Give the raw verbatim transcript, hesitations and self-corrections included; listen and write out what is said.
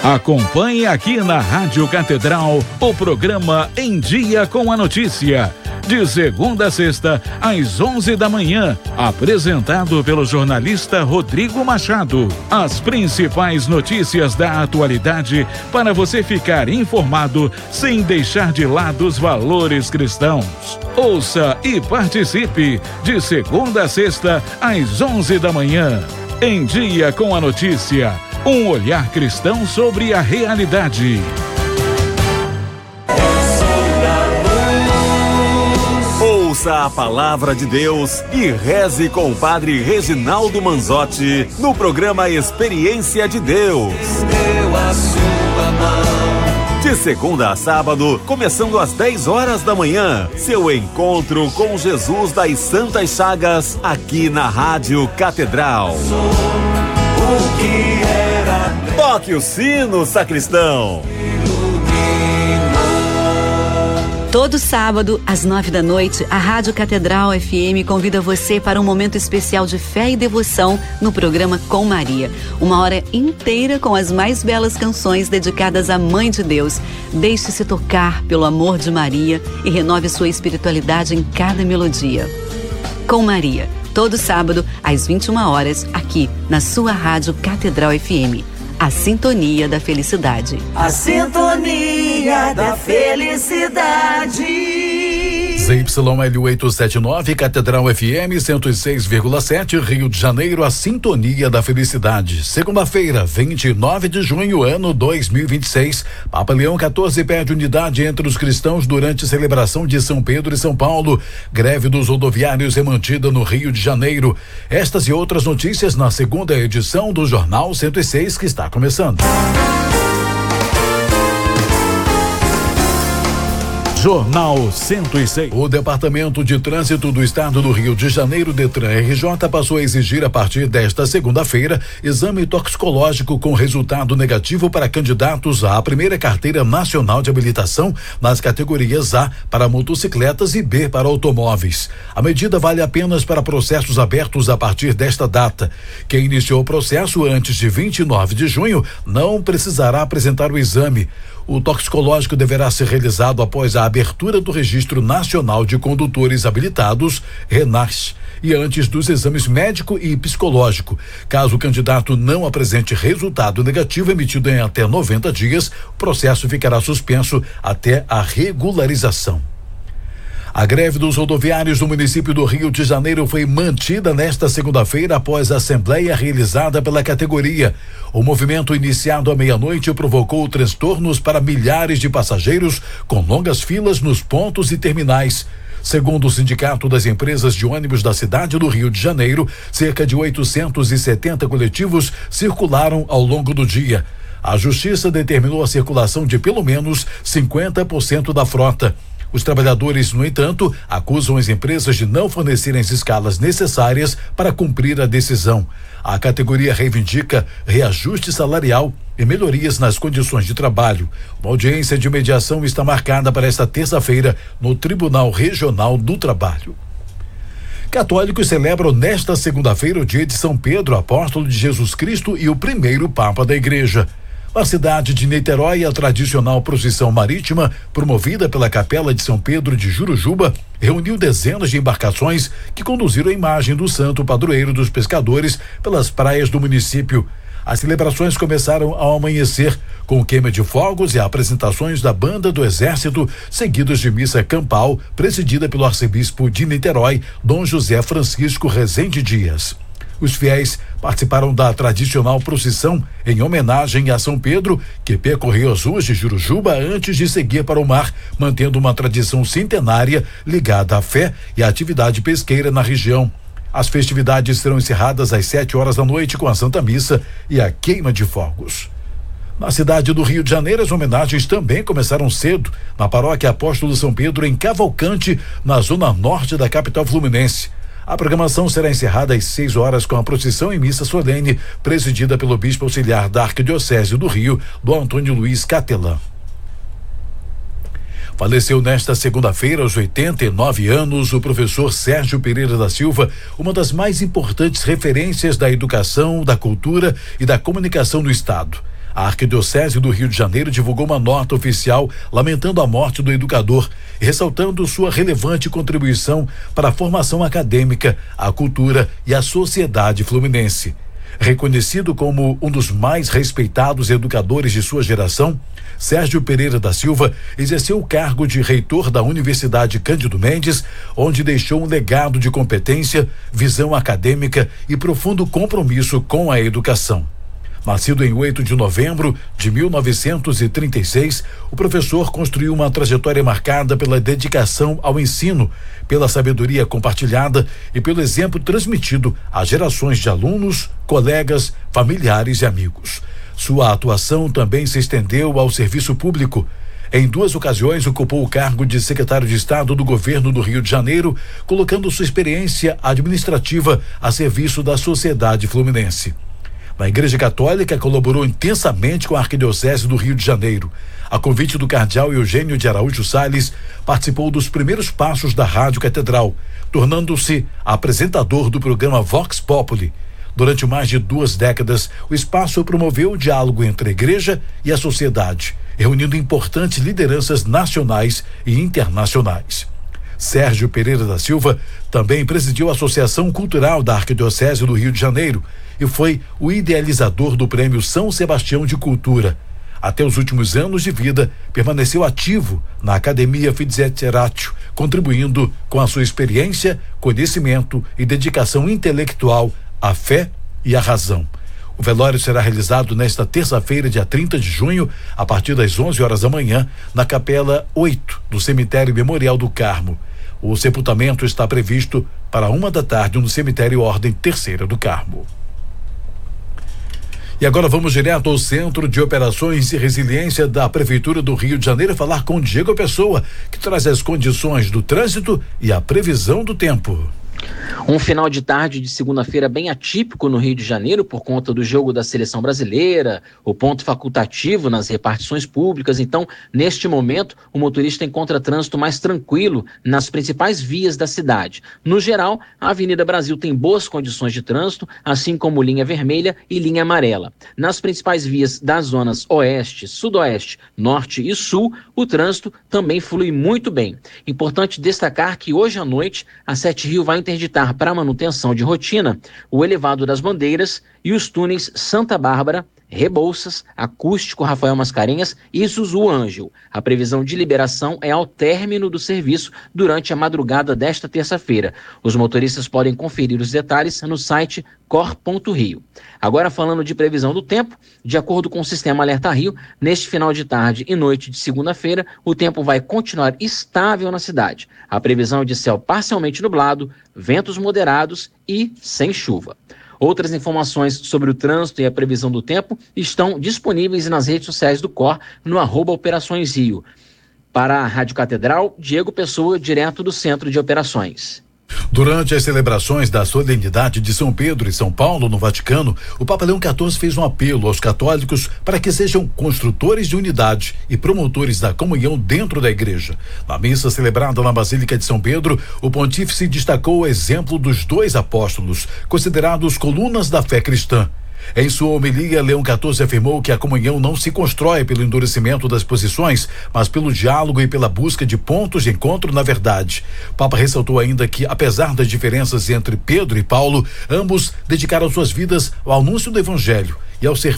Acompanhe aqui na Rádio Catedral o programa Em Dia com a Notícia, de segunda a sexta, às onze da manhã, apresentado pelo jornalista Rodrigo Machado. As principais notícias da atualidade para você ficar informado sem deixar de lado os valores cristãos. Ouça e participe de segunda a sexta, às onze da manhã. Em Dia com a Notícia, um olhar cristão sobre a realidade. Ouça a palavra de Deus e reze com o Padre Reginaldo Manzotti no programa Experiência de Deus. Deu a sua mão. De segunda a sábado, começando às dez horas da manhã, seu encontro com Jesus das Santas Chagas, aqui na Rádio Catedral. O que era... Toque o sino, sacristão! Todo sábado, às nove da noite, a Rádio Catedral F M convida você para um momento especial de fé e devoção no programa Com Maria. Uma hora inteira com as mais belas canções dedicadas à Mãe de Deus. Deixe-se tocar pelo amor de Maria e renove sua espiritualidade em cada melodia. Com Maria, todo sábado, às vinte e uma horas, aqui na sua Rádio Catedral F M. A Sintonia da Felicidade. A Sintonia da Felicidade. Z Y L oitocentos e setenta e nove, Catedral F M cento e seis vírgula sete, Rio de Janeiro, a Sintonia da Felicidade. Segunda-feira, vinte e nove de junho, ano dois mil e vinte e seis. Papa Leão quatorze pede unidade entre os cristãos durante celebração de São Pedro e São Paulo. Greve dos rodoviários é mantida no Rio de Janeiro. Estas e outras notícias na segunda edição do Jornal cento e seis, que está começando. Jornal cento e seis. O Departamento de Trânsito do Estado do Rio de Janeiro, Detran R J, passou a exigir a partir desta segunda-feira exame toxicológico com resultado negativo para candidatos à primeira carteira nacional de habilitação nas categorias A para motocicletas e B para automóveis. A medida vale apenas para processos abertos a partir desta data. Quem iniciou o processo antes de vinte e nove de junho não precisará apresentar o exame. O toxicológico deverá ser realizado após a abertura do Registro Nacional de Condutores Habilitados, RENARS, e antes dos exames médico e psicológico. Caso o candidato não apresente resultado negativo emitido em até noventa dias, o processo ficará suspenso até a regularização. A greve dos rodoviários do município do Rio de Janeiro foi mantida nesta segunda-feira após a assembleia realizada pela categoria. O movimento iniciado à meia-noite provocou transtornos para milhares de passageiros com longas filas nos pontos e terminais. Segundo o Sindicato das Empresas de Ônibus da cidade do Rio de Janeiro, cerca de oitocentos e setenta coletivos circularam ao longo do dia. A Justiça determinou a circulação de pelo menos cinquenta por cento da frota. Os trabalhadores, no entanto, acusam as empresas de não fornecerem as escalas necessárias para cumprir a decisão. A categoria reivindica reajuste salarial e melhorias nas condições de trabalho. Uma audiência de mediação está marcada para esta terça-feira no Tribunal Regional do Trabalho. Católicos celebram nesta segunda-feira o dia de São Pedro, apóstolo de Jesus Cristo e o primeiro Papa da Igreja. Na cidade de Niterói, a tradicional procissão marítima, promovida pela Capela de São Pedro de Jurujuba, reuniu dezenas de embarcações que conduziram a imagem do santo padroeiro dos pescadores pelas praias do município. As celebrações começaram ao amanhecer, com queima de fogos e apresentações da Banda do Exército, seguidas de missa campal, presidida pelo arcebispo de Niterói, Dom José Francisco Rezende Dias. Os fiéis participaram da tradicional procissão em homenagem a São Pedro, que percorreu as ruas de Jurujuba antes de seguir para o mar, mantendo uma tradição centenária ligada à fé e à atividade pesqueira na região. As festividades serão encerradas às sete horas da noite com a Santa Missa e a queima de fogos. Na cidade do Rio de Janeiro, as homenagens também começaram cedo, na paróquia Apóstolo São Pedro, em Cavalcante, na zona norte da capital fluminense. A programação será encerrada às seis horas com a procissão e missa solene, presidida pelo bispo auxiliar da Arquidiocese do Rio, Dom Antônio Luiz Catelã. Faleceu nesta segunda-feira, aos oitenta e nove anos, o professor Sérgio Pereira da Silva, uma das mais importantes referências da educação, da cultura e da comunicação no Estado. A Arquidiocese do Rio de Janeiro divulgou uma nota oficial lamentando a morte do educador e ressaltando sua relevante contribuição para a formação acadêmica, a cultura e a sociedade fluminense. Reconhecido como um dos mais respeitados educadores de sua geração, Sérgio Pereira da Silva exerceu o cargo de reitor da Universidade Cândido Mendes, onde deixou um legado de competência, visão acadêmica e profundo compromisso com a educação. Nascido em oito de novembro de mil novecentos e trinta e seis, o professor construiu uma trajetória marcada pela dedicação ao ensino, pela sabedoria compartilhada e pelo exemplo transmitido a gerações de alunos, colegas, familiares e amigos. Sua atuação também se estendeu ao serviço público. Em duas ocasiões ocupou o cargo de secretário de Estado do governo do Rio de Janeiro, colocando sua experiência administrativa a serviço da sociedade fluminense. Na Igreja Católica, colaborou intensamente com a Arquidiocese do Rio de Janeiro. A convite do cardeal Eugênio de Araújo Salles, participou dos primeiros passos da Rádio Catedral, tornando-se apresentador do programa Vox Populi. Durante mais de duas décadas, o espaço promoveu o diálogo entre a Igreja e a sociedade, reunindo importantes lideranças nacionais e internacionais. Sérgio Pereira da Silva também presidiu a Associação Cultural da Arquidiocese do Rio de Janeiro e foi o idealizador do Prêmio São Sebastião de Cultura. Até os últimos anos de vida, permaneceu ativo na Academia Fitzgerald, contribuindo com a sua experiência, conhecimento e dedicação intelectual à fé e à razão. O velório será realizado nesta terça-feira, dia trinta de junho, a partir das onze horas da manhã, na Capela oito do Cemitério Memorial do Carmo. O sepultamento está previsto para uma da tarde no Cemitério Ordem Terceira do Carmo. E agora vamos direto ao Centro de Operações e Resiliência da Prefeitura do Rio de Janeiro falar com Diego Pessoa, que traz as condições do trânsito e a previsão do tempo. Um final de tarde de segunda-feira bem atípico no Rio de Janeiro por conta do jogo da seleção brasileira, o ponto facultativo nas repartições públicas. Então, neste momento, o motorista encontra trânsito mais tranquilo nas principais vias da cidade. No geral, a Avenida Brasil tem boas condições de trânsito, assim como linha vermelha e linha amarela. Nas principais vias das zonas oeste, sudoeste, norte e sul, o trânsito também flui muito bem. Importante destacar que hoje à noite, a Sete Rio vai interditar para manutenção de rotina o elevado das Bandeiras e os túneis Santa Bárbara, Rebouças, Acústico Rafael Mascarenhas e Zuzu Ângel. A previsão de liberação é ao término do serviço durante a madrugada desta terça-feira. Os motoristas podem conferir os detalhes no site cor ponto rio. Agora falando de previsão do tempo, de acordo com o Sistema Alerta Rio, neste final de tarde e noite de segunda-feira, o tempo vai continuar estável na cidade. A previsão é de céu parcialmente nublado, ventos moderados e sem chuva. Outras informações sobre o trânsito e a previsão do tempo estão disponíveis nas redes sociais do C O R, no arroba Operações Rio. Para a Rádio Catedral, Diego Pessoa, direto do Centro de Operações. Durante as celebrações da solenidade de São Pedro e São Paulo no Vaticano, o Papa Leão quatorze fez um apelo aos católicos para que sejam construtores de unidade e promotores da comunhão dentro da igreja. Na missa celebrada na Basílica de São Pedro, o pontífice destacou o exemplo dos dois apóstolos, considerados colunas da fé cristã. Em sua homilia, Leão quatorze afirmou que a comunhão não se constrói pelo endurecimento das posições, mas pelo diálogo e pela busca de pontos de encontro na verdade. O Papa ressaltou ainda que, apesar das diferenças entre Pedro e Paulo, ambos dedicaram suas vidas ao anúncio do Evangelho e ao serviço